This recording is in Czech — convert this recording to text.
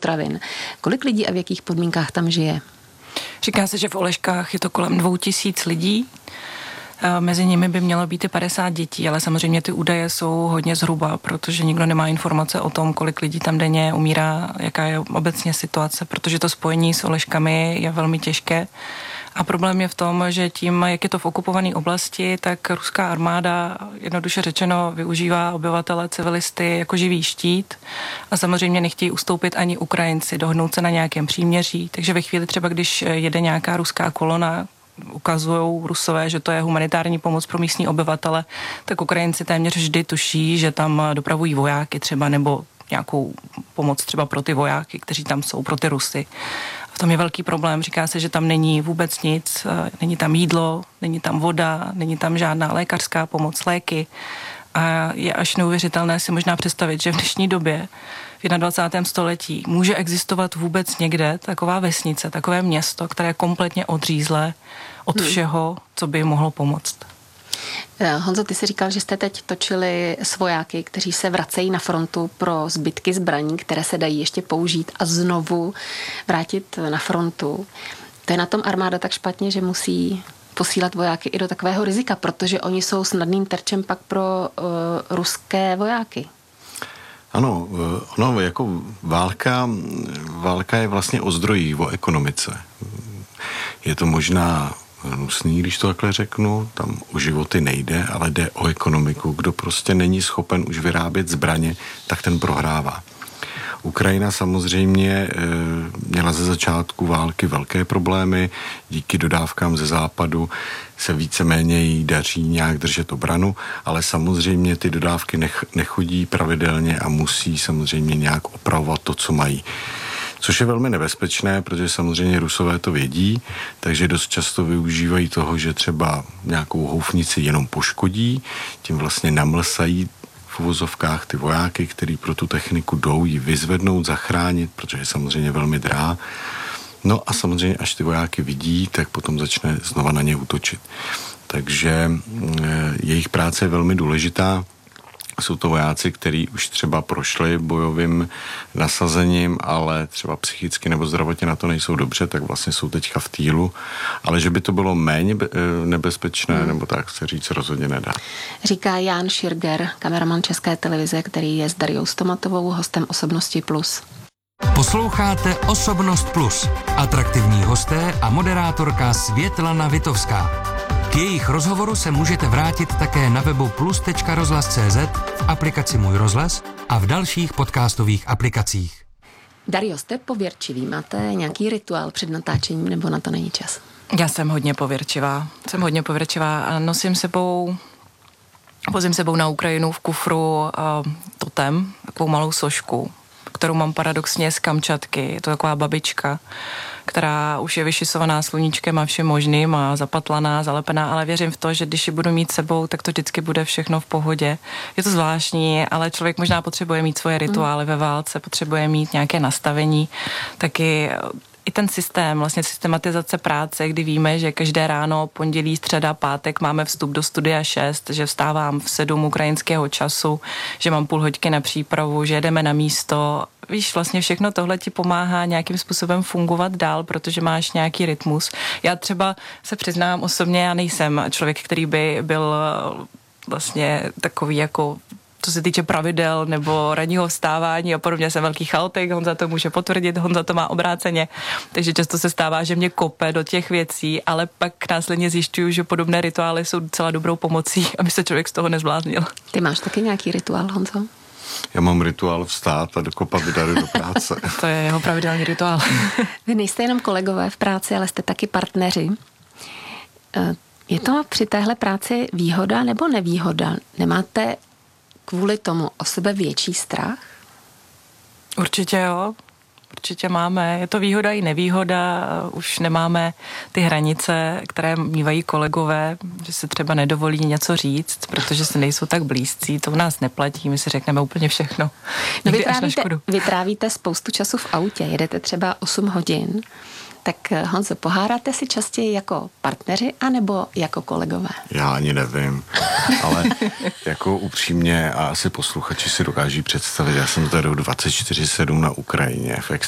potravin. Kolik lidí a v jakých podmínkách tam žije? Říká se, že v Oleškách je to kolem 2000 lidí. Mezi nimi by mělo být i 50 dětí, ale samozřejmě ty údaje jsou hodně zhruba, protože nikdo nemá informace o tom, kolik lidí tam denně umírá, jaká je obecně situace, protože to spojení s Oleškami je velmi těžké. A problém je v tom, že tím, jak je to v okupované oblasti, tak ruská armáda, jednoduše řečeno, využívá obyvatele, civilisty jako živý štít a samozřejmě nechtějí ustoupit ani Ukrajinci, dohodnout se na nějakém příměří. Takže ve chvíli třeba, když jede nějaká ruská kolona, ukazujou Rusové, že to je humanitární pomoc pro místní obyvatele, tak Ukrajinci téměř vždy tuší, že tam dopravují vojáky třeba nebo nějakou pomoc třeba pro ty vojáky, kteří tam jsou, pro ty Rusy. V tom je velký problém. Říká se, že tam není vůbec nic, není tam jídlo, není tam voda, není tam žádná lékařská pomoc, léky. A je až neuvěřitelné si možná představit, že v dnešní době, v 21. století, může existovat vůbec někde taková vesnice, takové město, které je kompletně odřízlé od všeho, co by jim mohlo pomoct. Honzo, ty jsi říkal, že jste teď točili s vojáky, kteří se vracejí na frontu pro zbytky zbraní, které se dají ještě použít a znovu vrátit na frontu. To je na tom armáda tak špatně, že musí posílat vojáky i do takového rizika, protože oni jsou snadným terčem pak pro ruské vojáky. Ano, jako válka je vlastně o zdrojích, o ekonomice. Je to možná hnusný, když to takhle řeknu, tam o životy nejde, ale jde o ekonomiku. Kdo prostě není schopen už vyrábět zbraně, tak ten prohrává. Ukrajina samozřejmě měla ze začátku války velké problémy, díky dodávkám ze západu se víceméně jí daří nějak držet obranu, ale samozřejmě ty dodávky nechodí pravidelně a musí samozřejmě nějak opravovat to, co mají. Což je velmi nebezpečné, protože samozřejmě Rusové to vědí, takže dost často využívají toho, že třeba nějakou houfnici jenom poškodí, tím vlastně namlsají v uvozovkách ty vojáky, který pro tu techniku jdou ji vyzvednout, zachránit, protože je samozřejmě velmi drahá. No a samozřejmě, až ty vojáky vidí, tak potom začne znova na ně útočit. Takže jejich práce je velmi důležitá. Jsou to vojáci, kteří už třeba prošli bojovým nasazením, ale třeba psychicky nebo zdravotně na to nejsou dobře, tak vlastně jsou teďka v týlu. Ale že by to bylo méně nebezpečné, nebo tak se říct rozhodně nedá. Říká Jan Širger, kameraman České televize, který je s Dariou Stomatovou, hostem Osobnosti Plus. Posloucháte Osobnost Plus. Atraktivní hosté a moderátorka Světlana Vitovská. K jejich rozhovoru se můžete vrátit také na webu plus.rozhlas.cz, v aplikaci Můj rozhlas a v dalších podcastových aplikacích. Dario, jste pověrčivý? Máte nějaký rituál před natáčením, nebo na to není čas? Já jsem hodně pověrčivá. A vozím sebou na Ukrajinu v kufru totem, takovou malou sošku, kterou mám paradoxně z Kamčatky. Je to taková babička, která už je vyšisovaná sluníčkem a všem možným a zapatlaná, zalepená, ale věřím v to, že když ji budu mít sebou, tak to vždycky bude všechno v pohodě. Je to zvláštní, ale člověk možná potřebuje mít svoje rituály ve válce, potřebuje mít nějaké nastavení, taky i ten systém, vlastně systematizace práce, kdy víme, že každé ráno, pondělí, středa, pátek máme vstup do studia 6, že vstávám v 7 ukrajinského času, že mám půl hodiny na přípravu, že jedeme na místo. Víš, vlastně všechno tohle ti pomáhá nějakým způsobem fungovat dál, protože máš nějaký rytmus. Já třeba se přiznám osobně, já nejsem člověk, který by byl vlastně takový jako co se týče pravidel nebo ranního vstávání a podobně, jsem velký chaotik, Honza to může potvrdit, Honza to má obráceně, takže často se stává, že mě kope do těch věcí, ale pak následně zjišťuju, že podobné rituály jsou docela dobrou pomocí, aby se člověk z toho nezbláznil. Ty máš taky nějaký rituál, Honzo? Já mám rituál vstát a dokopat Dary do práce. To je jeho pravidelný rituál. Vy nejste jenom kolegové v práci, ale jste taky partneři. Je to při téhle práci výhoda nebo nevýhoda? Nemáte kvůli tomu o sebe větší strach? Určitě jo. Určitě máme. Je to výhoda i nevýhoda. Už nemáme ty hranice, které mívají kolegové, že se třeba nedovolí něco říct, protože se nejsou tak blízcí. To u nás neplatí, my si řekneme úplně všechno. No vy trávíte spoustu času v autě, jedete třeba 8 hodin. Tak Honzo, pohádáte si častěji jako partneři anebo jako kolegové? Já ani nevím, ale jako upřímně a asi posluchači si dokáží představit, já jsem tady 24/7 na Ukrajině v